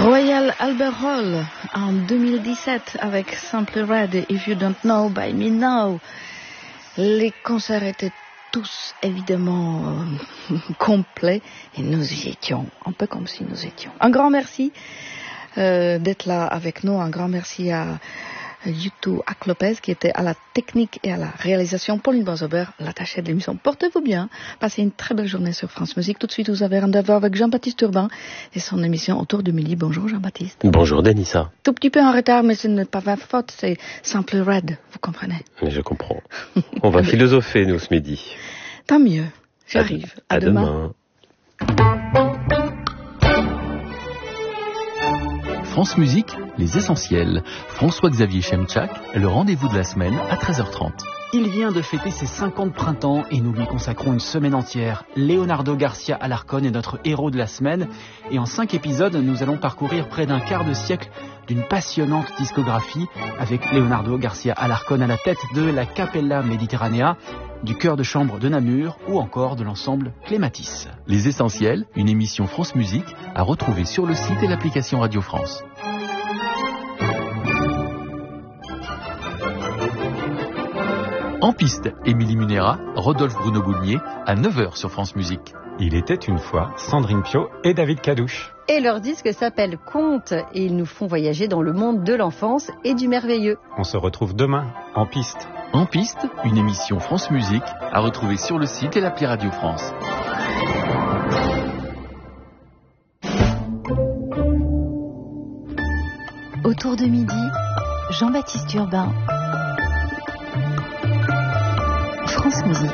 Royal Albert Hall en 2017 avec Simply Red et If You Don't Know by Me Now. Les concerts étaient tous évidemment complets et nous y étions, un peu comme si nous étions. Un grand merci d'être là avec nous, un grand merci à Yutu Ak-Lopez qui était à la technique et à la réalisation, Pauline Boisabert, l'attachée de l'émission. Portez-vous bien, passez une très belle journée sur France Musique. Tout de suite, vous avez rendez-vous avec Jean-Baptiste Urbain et son émission Autour de midi. Bonjour Jean-Baptiste. Bonjour Denissa. Tout petit peu en retard, mais ce n'est pas ma faute, c'est Simply Red, vous comprenez. Mais je comprends. On va philosopher, nous, ce midi. Tant mieux, j'arrive. À demain. France Musique, les essentiels. François-Xavier Chemchak, le rendez-vous de la semaine à 13h30. Il vient de fêter ses 50 printemps et nous lui consacrons une semaine entière. Leonardo Garcia Alarcón est notre héros de la semaine et en 5 épisodes, nous allons parcourir près d'un quart de siècle d'une passionnante discographie avec Leonardo Garcia Alarcón à la tête de la Capella Mediterranea, du chœur de chambre de Namur ou encore de l'ensemble Clématis. Les essentiels, une émission France Musique à retrouver sur le site et l'application Radio France. En piste, Émilie Munera, Rodolphe Bruno Boulnier, à 9h sur France Musique. Il était une fois Sandrine Piau et David Cadouche. Et leur disque s'appelle Contes et ils nous font voyager dans le monde de l'enfance et du merveilleux. On se retrouve demain, En piste. En piste, une émission France Musique à retrouver sur le site et l'appli Radio France. Autour de midi, Jean-Baptiste Urbain. France Musique.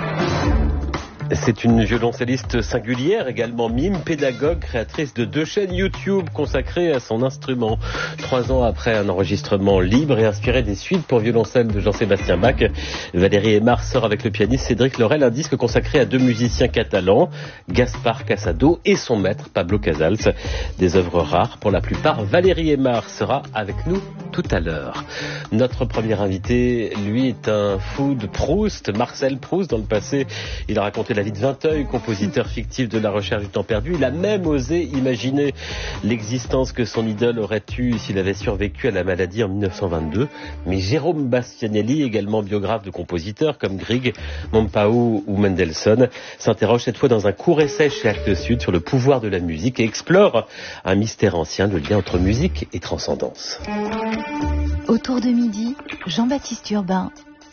C'est une violoncelliste singulière, également mime, pédagogue, créatrice de 2 chaînes YouTube consacrées à son instrument. 3 ans après un enregistrement libre et inspiré des suites pour violoncelle de Jean-Sébastien Bach, Valérie Aymar sort avec le pianiste Cédric Laurel un disque consacré à 2 musiciens catalans, Gaspar Casado et son maître Pablo Casals. Des œuvres rares pour la plupart. Valérie Aymar sera avec nous tout à l'heure. Notre premier invité, lui, est un fou de Proust, Marcel Proust. Dans le passé, il a raconté la vie de Vinteuil, compositeur fictif de La Recherche du temps perdu. Il a même osé imaginer l'existence que son idole aurait eue s'il avait survécu à la maladie en 1922. Mais Jérôme Bastianelli, également biographe de compositeurs comme Grieg, Mompau ou Mendelssohn, s'interroge cette fois dans un court essai chez Actes Sud sur le pouvoir de la musique et explore un mystère ancien, le lien entre musique et transcendance. Autour de midi, Jean-Baptiste Urbain,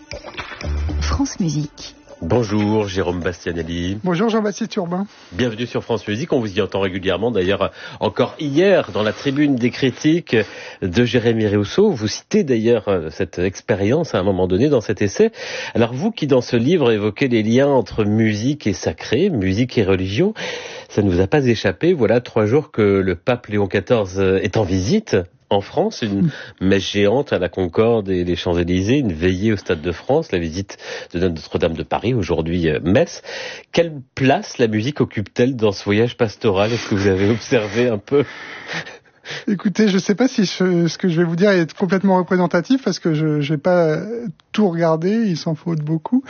France Musique. Bonjour Jérôme Bastianelli. Bonjour Jean-Baptiste Urbain. Bienvenue sur France Musique, on vous y entend régulièrement. D'ailleurs, encore hier, dans la tribune des critiques de Jérémy Rousseau, vous citez d'ailleurs cette expérience à un moment donné dans cet essai. Alors vous qui dans ce livre évoquez les liens entre musique et sacré, musique et religion, ça ne vous a pas échappé. Voilà 3 jours que le pape Léon XIV est en visite en France, une messe géante à la Concorde et les Champs-Élysées, une veillée au Stade de France, la visite de Notre-Dame de Paris, aujourd'hui Metz. Quelle place la musique occupe-t-elle dans ce voyage pastoral? Est-ce que vous avez observé un peu? Écoutez, je ne sais pas si ce que je vais vous dire est complètement représentatif parce que je n'ai pas tout regardé, il s'en faut beaucoup.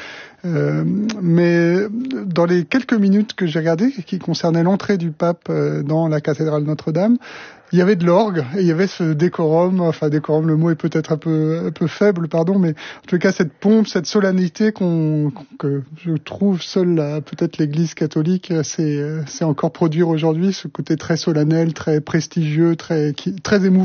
Mais dans les quelques minutes que j'ai regardées, qui concernaient l'entrée du pape dans la cathédrale Notre-Dame, il y avait de l'orgue et il y avait ce décorum, le mot est peut-être un peu faible, pardon, mais en tout cas cette pompe, cette solennité que je trouve seule peut-être l'Église catholique c'est encore produire aujourd'hui, ce côté très solennel, très prestigieux, très émouvant.